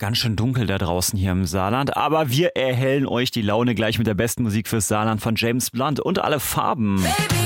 ganz schön dunkel da draußen hier im Saarland, aber wir erhellen euch die Laune gleich mit der besten Musik fürs Saarland von James Blunt und Alle Farben.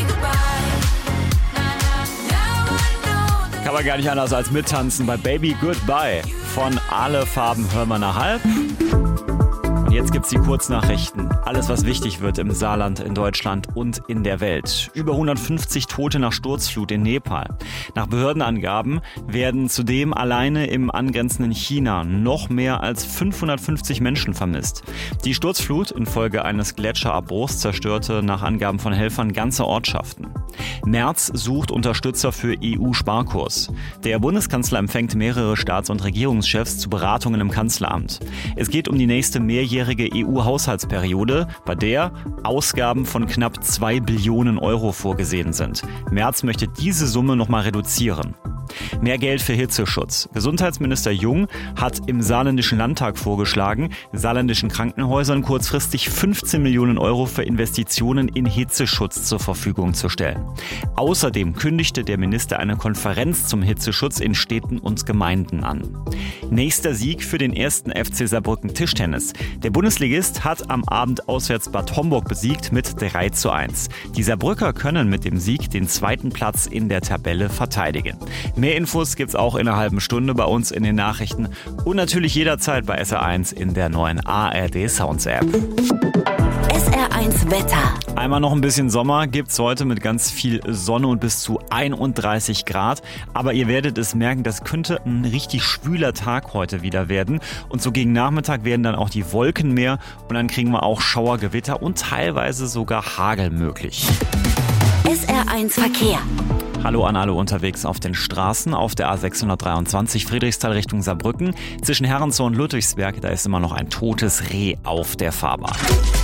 Kann man gar nicht anders als mittanzen bei Baby Goodbye von Alle Farben hören wir nach halb. Und jetzt gibt's die Kurznachrichten. Alles, was wichtig wird im Saarland, in Deutschland und in der Welt. Über 150 Tote nach Sturzflut in Nepal. Nach Behördenangaben werden zudem alleine im angrenzenden China noch mehr als 550 Menschen vermisst. Die Sturzflut infolge eines Gletscherabbruchs zerstörte nach Angaben von Helfern ganze Ortschaften. Merz sucht Unterstützer für EU-Sparkurs. Der Bundeskanzler empfängt mehrere Staats- und Regierungschefs zu Beratungen im Kanzleramt. Es geht um die nächste mehrjährige EU-Haushaltsperiode, bei der Ausgaben von knapp 2 Billionen Euro vorgesehen sind. Merz möchte diese Summe nochmal reduzieren. Mehr Geld für Hitzeschutz. Gesundheitsminister Jung hat im Saarländischen Landtag vorgeschlagen, saarländischen Krankenhäusern kurzfristig 15 Millionen Euro für Investitionen in Hitzeschutz zur Verfügung zu stellen. Außerdem kündigte der Minister eine Konferenz zum Hitzeschutz in Städten und Gemeinden an. Nächster Sieg für den 1. FC Saarbrücken Tischtennis. Der Bundesligist hat am Abend auswärts Bad Homburg besiegt mit 3:1. Die Saarbrücker können mit dem Sieg den zweiten Platz in der Tabelle verteidigen. Mehr Infos gibt's auch in einer halben Stunde bei uns in den Nachrichten und natürlich jederzeit bei SR1 in der neuen ARD Sounds App. SR1 Wetter. Einmal noch ein bisschen Sommer gibt's heute mit ganz viel Sonne und bis zu 31 Grad. Aber ihr werdet es merken, das könnte ein richtig schwüler Tag heute wieder werden. Und so gegen Nachmittag werden dann auch die Wolken mehr und dann kriegen wir auch Schauergewitter und teilweise sogar Hagel möglich. SR1 Verkehr. Hallo an alle unterwegs auf den Straßen. Auf der A623 Friedrichsthal Richtung Saarbrücken. Zwischen Herrenzow und Ludwigsberg, da ist immer noch ein totes Reh auf der Fahrbahn.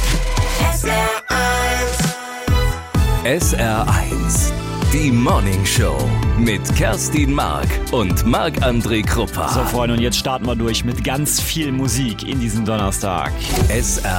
SR1, die Morning Show mit Kerstin Mark und Marc-André Kruppa. So Freunde, und jetzt starten wir durch mit ganz viel Musik in diesem Donnerstag. SR1